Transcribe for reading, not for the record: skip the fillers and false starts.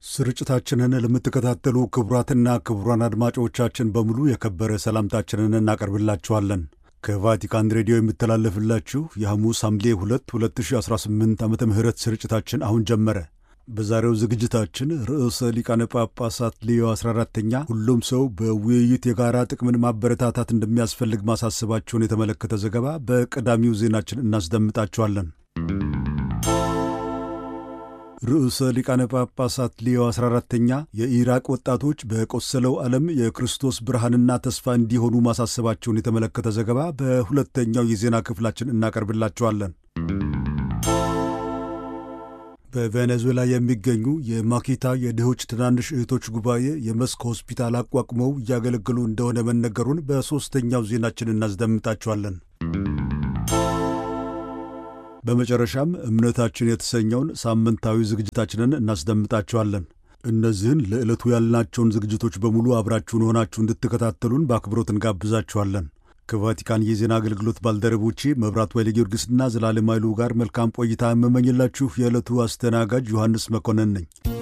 ስርጭታችንን ለምትከታተሉ ክቡራትና ክቡራን አድማጮቻችን በሙሉ የከበረ ሰላምታችንን እናቀርብላችኋለን። ከቫቲካን ሬዲዮ የሚተላለፍላችሁ የሐሙስ ሐምሌ 2 2018 ዓመተ ምህረት ስርጭታችን አሁን ጀመረ። በዛሬው ዝግጅታችን ርዕሰ ሊቃነ ጳጳሳት ሌዮ 14ኛ ሁሉም ሰው በውይይት የጋራ ጥቅምን ማበረታታት እንደሚያስፈልግ ማሳሰባቸውን የተመለከተ ዘገባ በቀዳሚው ዜናችን እናስደምጣችኋለን። ርዕሰ ሊቃነ ጳጳሳት ሌዮ 14ኛ የኢራቅ ወጣቶች በቆሰለው ዓለም የክርስቶስ ብርሃንና ተስፋ እንዲሆኑ ማሳሰባቸውን የተመለከተ ዘገባ በሁለተኛው የዜና ክፍላችን እናቀርብላችኋለን። በቬኔዙዌላ የሚገኙ የማኪታ የድሆች ትናንሽ እህቶች ጉባኤ የመስክ ሆስፒታል አቋቁመው እያገለገሉ እንደሆነ መነገሩን በሦስተኛው ዜናችን እናስደምጣችኋለን። በመጨረሻም እምነታችን የተሰኘውን ሳምንታዊ ዝግጅታችንን እናስደምጣችኋለን። እነዚህን ለዕለቱ ያልናቸውን ዝግጅቶች በሙሉ አብራችሁን ሆናችሁ እንድትከታተሉን በአክብሮት እንጋብዛችኋለን። ከቫቲካን የዜና አገልግሎት ባልደረቦቼ መብራት ኃይለ ጊዮርጊስና ዘላለም ኃይሉ ጋር መልካም ቆይታ የምመኝላችሁ የዕለቱ አስተናጋጅ ዮሐንስ መኮንን ነኝ።